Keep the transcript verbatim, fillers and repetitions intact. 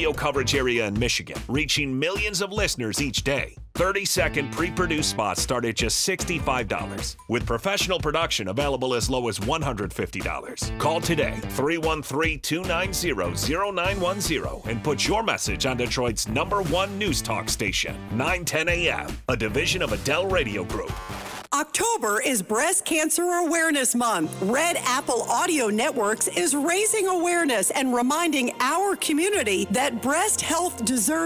radio coverage area in Michigan, reaching millions of listeners each day. thirty-second pre-produced spots start at just sixty-five dollars, with professional production available as low as one hundred fifty dollars. Call today, three one three, two nine zero, zero nine one zero, and put your message on Detroit's number one news talk station, nine ten A M, a division of Adele Radio Group. October is Breast Cancer Awareness Month. Red Apple Audio Networks is raising awareness and reminding our community that breast health deserves